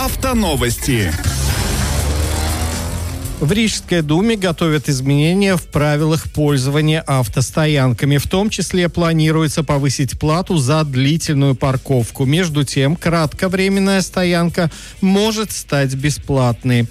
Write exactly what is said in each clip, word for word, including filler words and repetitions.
Автоновости. В Рижской думе готовят изменения в правилах пользования автостоянками. В том числе планируется повысить плату за длительную парковку. Между тем, кратковременная стоянка может стать бесплатной.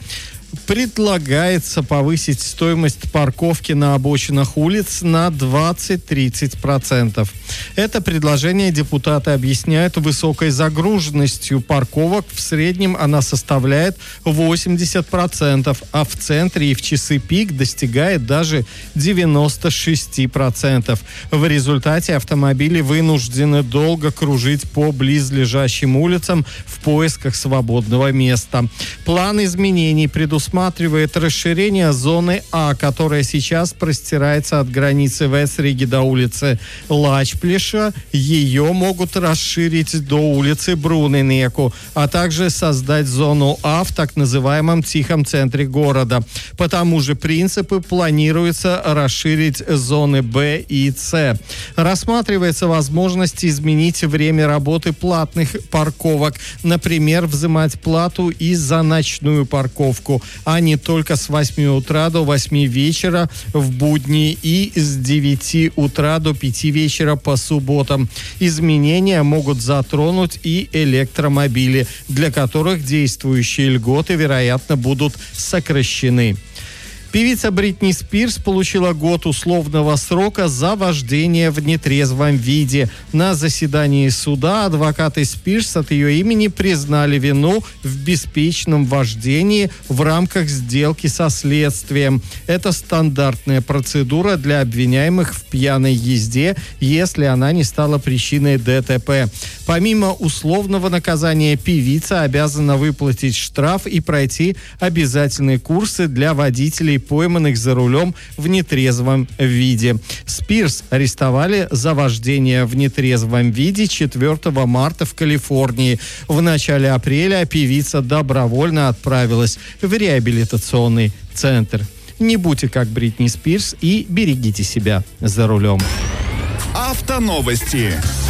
Предлагается повысить стоимость парковки на обочинах улиц на двадцать-тридцать процентов. Это предложение депутаты объясняют высокой загруженностью парковок. В среднем она составляет восемьдесят процентов, а в центре и в часы пик достигает даже девяносто шесть процентов. В результате автомобили вынуждены долго кружить по близлежащим улицам в поисках свободного места. План изменений предусматривает Усматривает расширение зоны А, которая сейчас простирается от границы Весриги до улицы Лачплеша. Ее могут расширить до улицы Бруненеку, а также создать зону А в так называемом тихом центре города. По тому же принципу планируется расширить зоны Б и С. Рассматривается возможность изменить время работы платных парковок. Например, взимать плату и за ночную парковку, а не только с восьми утра до восьми вечера в будни и с девяти утра до пяти вечера по субботам. Изменения могут затронуть и электромобили, для которых действующие льготы, вероятно, будут сокращены. Певица Бритни Спирс получила год условного срока за вождение в нетрезвом виде. На заседании суда адвокаты Спирс от ее имени признали вину в беспечном вождении в рамках сделки со следствием. Это стандартная процедура для обвиняемых в пьяной езде, если она не стала причиной ДТП. Помимо условного наказания, певица обязана выплатить штраф и пройти обязательные курсы для водителей, пойманных за рулем в нетрезвом виде. Спирс арестовали за вождение в нетрезвом виде четвёртого марта в Калифорнии. В начале апреля певица добровольно отправилась в реабилитационный центр. Не будьте как Бритни Спирс и берегите себя за рулем. Автоновости.